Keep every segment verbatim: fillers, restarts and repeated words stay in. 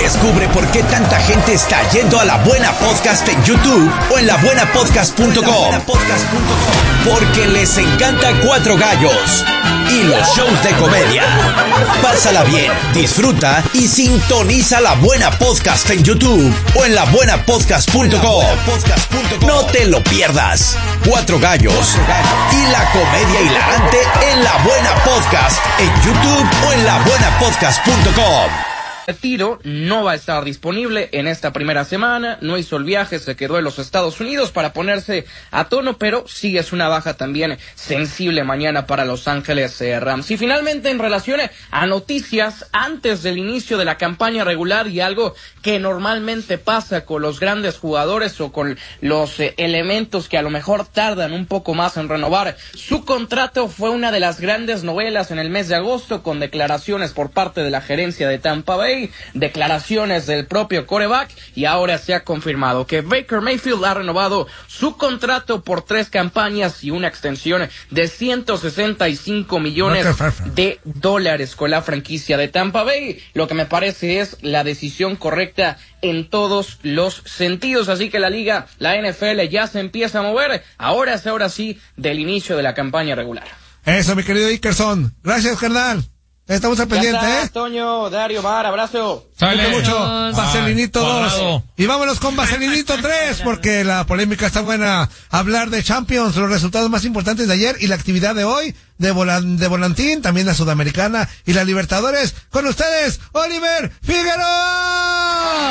Descubre por qué tanta gente está yendo a La Buena Podcast en YouTube o en la buena podcast punto com. Porque les encanta Cuatro Gallos y los shows de comedia. Pásala bien, disfruta y sintoniza La Buena Podcast en YouTube o en la buena podcast punto com. No te lo pierdas. Cuatro Gallos y la comedia hilarante en La Buena Podcast en YouTube o en la buena podcast punto com. Tiro no va a estar disponible en esta primera semana, no hizo el viaje, se quedó en los Estados Unidos para ponerse a tono, pero sí es una baja también sensible mañana para Los Ángeles eh, Rams. Y finalmente, en relación a noticias antes del inicio de la campaña regular y algo que normalmente pasa con los grandes jugadores o con los eh, elementos que a lo mejor tardan un poco más en renovar su contrato, fue una de las grandes novelas en el mes de agosto, con declaraciones por parte de la gerencia de Tampa Bay, declaraciones del propio quarterback, y ahora se ha confirmado que Baker Mayfield ha renovado su contrato por tres campañas y una extensión de ciento sesenta y cinco millones de dólares con la franquicia de Tampa Bay, lo que me parece es la decisión correcta en todos los sentidos. Así que la liga, la N F L, ya se empieza a mover. Ahora es ahora sí del inicio de la campaña regular. Eso, mi querido Ikerson. Gracias, carnal. Estamos al pendiente, está, ¿eh? Toño, Dario, Mar, abrazo. Sale mucho. Vaselinito dos. Y vámonos con Vaselinito tres, porque la polémica está buena. Hablar de Champions, los resultados más importantes de ayer y la actividad de hoy, de, volan, de volantín, también la Sudamericana y la Libertadores. Con ustedes, Oliver Figueroa.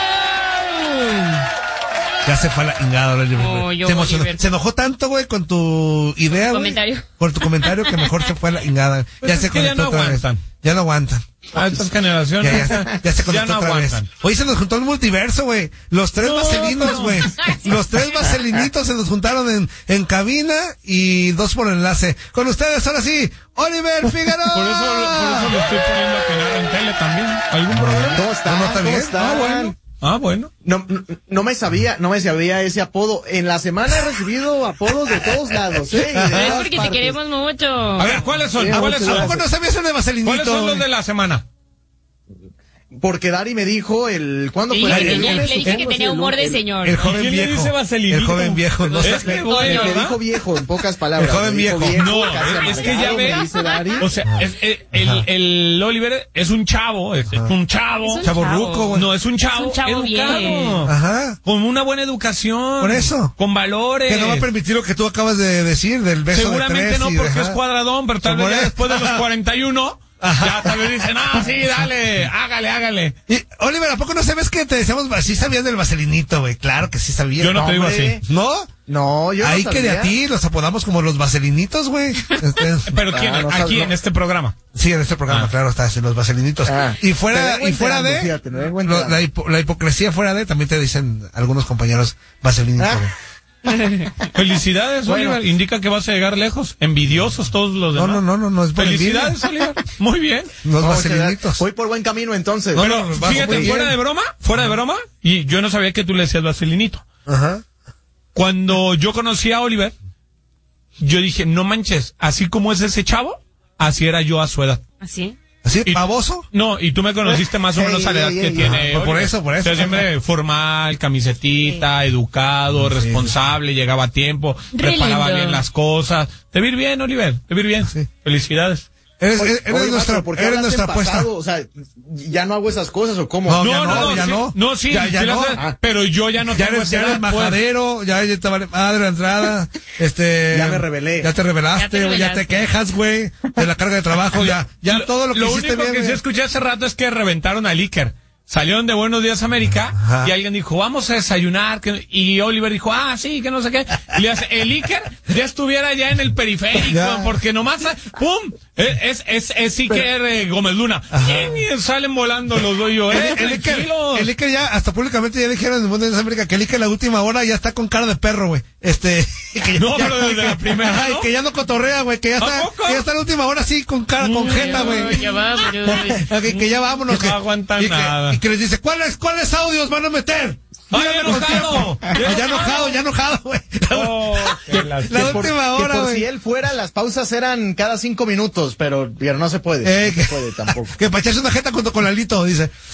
Ya se fue a la ingada, oh, se emocionó. Se enojó tanto, güey, con tu idea, güey. Comentario. Por tu comentario, que mejor se fue a la ingada. Pues ya se conectó ya no otra aguantan. vez. Ya no aguantan. A estas generaciones. Ya, ya, ya se conectó ya no otra aguantan. vez. Hoy se nos juntó el multiverso, güey. Los tres no, vaselinos, güey. No. Los tres vaselinitos se nos juntaron en, en cabina y dos por enlace. Con ustedes, ahora sí, Oliver Figueroa. Por eso, por eso lo estoy poniendo a Genaro en tele también. ¿Algún problema? ¿Cómo están? ¿No está bien? ¿Cómo están? Ah, bueno. Ah, bueno. No, no, no me sabía, no me sabía ese apodo. En la semana he recibido apodos de todos lados, ¿eh? Pero es porque te queremos mucho. A ver, ¿cuáles son? Sí, ¿Cuáles muchas son? ¿A poco no sabías el de vaselinito? ¿Cuáles son los güey? de la semana? Porque Dari me dijo el ¿cuándo Sí, fue? le El dije, lunes, le dije que supongo, tenía sí, humor de el- señor. El joven ¿Quién le viejo. dice vaselinito? El joven viejo. No Es sé. que, el- güey, el- me ¿verdad? dijo viejo, en pocas palabras. El joven me dijo viejo. No, casi es que ya amargado, ves. me dice Dari. O sea, es, es- el, el Oliver es un chavo, es, es un chavo. Es un Chavorruco, güey. No, es un chavo, Es un chavo educado, bien. Ajá. con una buena educación. Por eso. Con valores. Que no va a permitir lo que tú acabas de decir del beso de Seguramente tres no, y porque de- es cuadradón, pero tal Por vez ya eso. después de los cuarenta y uno, ya tal vez dicen, ah, sí, dale, hágale, hágale. Y, Oliver, ¿a poco no sabes que te decíamos, sí sabías del vaselinito, güey? Claro que sí sabías. Yo no te digo hombre. así. ¿No? No, yo Ahí no que de sabía. a ti los apodamos como los vaselinitos, güey. Este, Pero ¿quién? Ah, no Aquí sabes, en no. este programa. sí, en este programa, Ah. claro, está, sí, los vaselinitos. Ah. Y Te fuera, vengo y fuera enterando, de, fíjate, me vengo lo- enterando. la, hipo- la hipocresía fuera de, también te dicen algunos compañeros vaselinitos, Ah. güey. Felicidades, Bueno. Oliver. Indica que vas a llegar lejos. Envidiosos todos los No, demás. no, no, no, no es por Felicidades, envidia. Oliver. Muy bien. Los No, vaselinitos. Voy por buen camino entonces. No, Pero no, vas fíjate, muy fuera bien. de broma, fuera de broma, y yo no sabía que tú le decías vaselinito. Ajá. Cuando yo conocí a Oliver, yo dije, no manches, así como es ese chavo, así era yo a su edad. ¿Así? ¿Así? Y- ¿Baboso? No, y tú me conociste más o Ey, menos a la edad ey, que ey, tiene. ah, por Oliver. eso, por eso. O sea, siempre formal, camisetita, educado, responsable, llegaba a tiempo, Re preparaba lindo. bien las cosas. Te vi bien, Oliver, te vi bien. Sí. Felicidades. Eres, Oye, eres oye, nuestra, maestro, ¿por qué eres hablas en nuestra apuesta. pasado? O sea, ¿ya no hago esas cosas o cómo? No, No, ya no, no, no, ya sí, no. no, sí, Ya- ya sí las no. haces, Ah. pero yo ya no Ya tengo eres, ya esa eres edad, pues. majadero, ya, ya te vale madre la entrada, este... Ya me rebelé. Ya te revelaste, Ya te güey, ya te revelaste. quejas, güey, de la carga de trabajo, ya, ya Lo- todo lo que lo hiciste único bien, que güey. sí escuché hace rato es que reventaron al Iker. Salieron de Buenos Días América Ajá. y alguien dijo, vamos a desayunar. que- Y Oliver dijo, ah, sí, que no sé qué. Y le hace, el Iker ya estuviera ya en el periférico, Ya. porque nomás, ¡pum! Es, es, es Iker eh, Gómez Luna. Y salen volando los dos y yo, eh, El, el Iker, tranquilos. el Iker ya, hasta públicamente ya dijeron en el mundo de América que el Iker la última hora ya está con cara de perro, güey. Este, que ya- No, ya- pero desde la primera, Ay, ¿no? que ya no cotorrea, güey, que ya ¿A está, poco? que ya está la última hora así con cara, con jeta, güey. Ya va, pero... Ok, que ya vámonos. No que, aguanta y que- nada. y que les dice, ¿cuáles, cuáles audios van a meter? ¡Ay, Díganme con enojado! tiempo. Ya enojado, ya enojado, güey. Oh, que la- La Que por- última que hora, por güey. si él fuera, las pausas eran cada cinco minutos, pero, pero no se puede. Eh, no que, se puede tampoco. que para echarse una jeta junto con Lalito, dice.